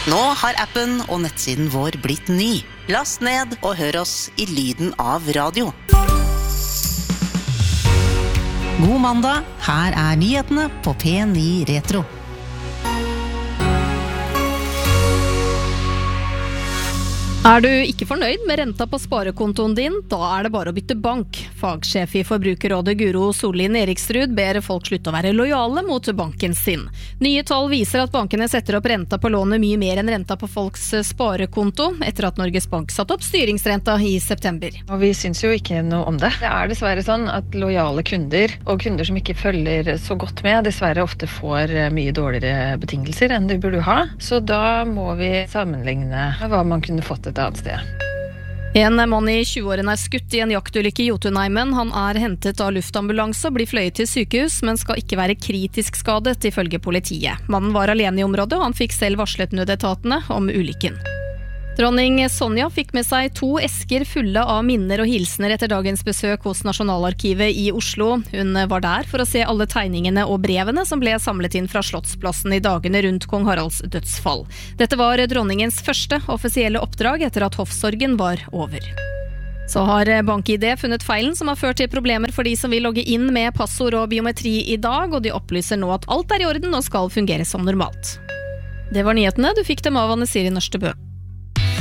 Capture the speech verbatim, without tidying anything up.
Nå har appen og nettsiden vår blitt ny. Last ned og hør oss i lyden av radio. God mandag, her er nyhetene på P ni Retro. Er du ikke fornøyd med renta på sparekontoen din, da er det bare å bytte bank. Fagsjef i Forbrukerrådet Guro Sollien Eriksrud ber folk slutte å være lojale mot banken sin. Nye tall viser at bankene setter opp renta på lånet mye mer enn renta på folks sparekonto, etter at Norges Bank satt opp styringsrenta i september. Og vi syns jo ikke noe om det. Det er dessverre sånn at lojale kunder, og kunder som ikke følger så godt med, dessverre ofte får mye dårligere betingelser enn de burde ha. Så da må vi sammenligne hva man kunne fått et annet sted. En mann i tjueårene er skutt i en jaktulykke i Jotunheimen. Han er hentet av luftambulanse og blir fløyet til sykehus, men skal ikke være kritisk skadet, ifølge politiet. Mannen var alene i området, og han fikk selv varslet nødetatene om ulykken. Dronning Sonja fikk med seg to esker fulle av minner og hilsener etter dagens besøk hos Nasjonalarkivet i Oslo. Hun var der for å se alle tegningene og brevene som ble samlet inn fra Slottsplassen i dagene rundt kong Haralds dødsfall. Dette var dronningens første offisielle oppdrag etter at hoffsorgen var over. Så har BankID funnet feilen som har ført til problemer for de som vil logge inn med passord og biometri i dag, og de opplyser nå at alt er i orden og skal fungere som normalt. Det var nyhetene, du fikk dem av Anne Siri Nørstebø.